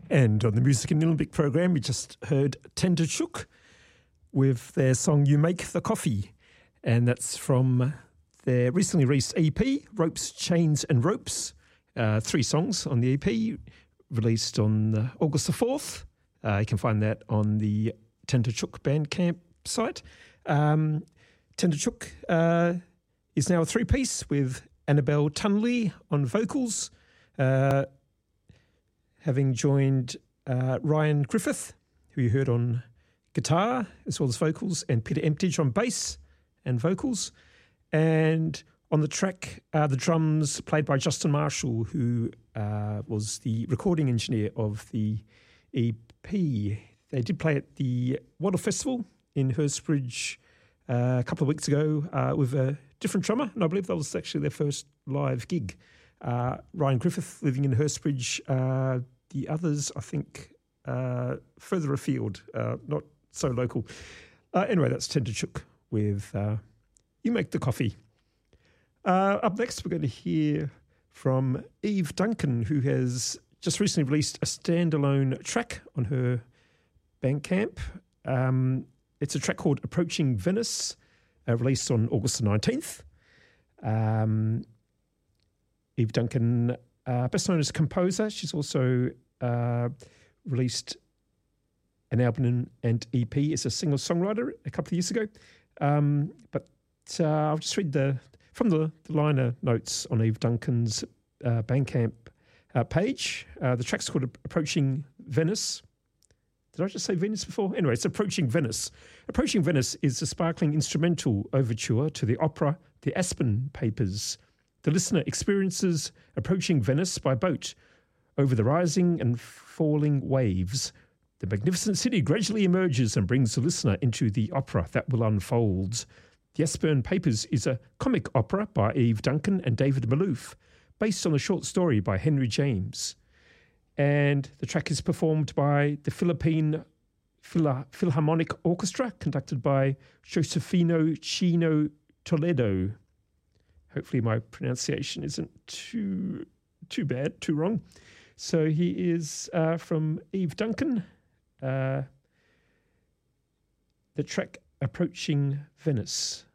And on the Music in Nillumbik program, we just heard Tenterchook with their song You Make the Coffee. And that's from their recently released EP, Ropes, Chains and Ropes. 3 songs on the EP, released on August the 4th. You can find that on the Tenterchook Bandcamp site. Tenterchook is now a 3-piece with Annabelle Tunley on vocals, having joined Ryan Griffith, who you heard on guitar as well as vocals, and Peter Emptage on bass and vocals. And on the track, the drums played by Justin Marshall, who was the recording engineer of the EP. They did play at the Wattle Festival in Hurstbridge a couple of weeks ago with a different drummer, and I believe that was actually their first live gig. Ryan Griffith living in Hurstbridge, the others, I think, further afield, not so local. Anyway, that's Tenterchook with You Make the Coffee. Up next, we're going to hear from Eve Duncan, who has just recently released a standalone track on her Bandcamp. It's a track called Approaching Venice, released on August the 19th. Eve Duncan, best known as a composer, she's also released an album and EP as a singer-songwriter a couple of years ago. But I'll just read from the liner notes on Eve Duncan's Bandcamp page. The track's called Approaching Venice. Did I just say Venus before? Anyway, it's Approaching Venice. Approaching Venice is a sparkling instrumental overture to the opera The Aspen Papers. The listener experiences approaching Venice by boat over the rising and falling waves. The magnificent city gradually emerges and brings the listener into the opera that will unfold. The Aspen Papers is a comic opera by Eve Duncan and David Malouf, based on a short story by Henry James. And the track is performed by the Philippine Philharmonic Orchestra, conducted by Josefino Chino Toledo. Hopefully my pronunciation isn't too bad, too wrong. So he is from Eve Duncan, the track Approaching Venice.